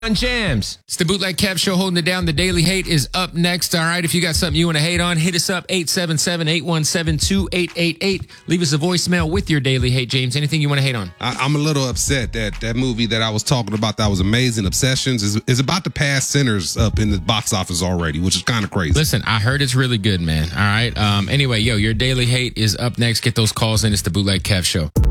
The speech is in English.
on Jams. It's the Bootleg Kev Show holding it down. The Daily Hate is up next. All right, if you got something you want to hate on, hit us up, 877-817-2888. Leave us a voicemail with your Daily Hate, James. Anything you want to hate on? I'm a little upset that movie that I was talking about that was amazing, Obsessions, is about to pass Sinners up in the box office already, which is kind of crazy. Listen, I heard it's really good, man. All right. Anyway, your Daily Hate is up next. Get those calls in. It's the Bootleg Kev Show.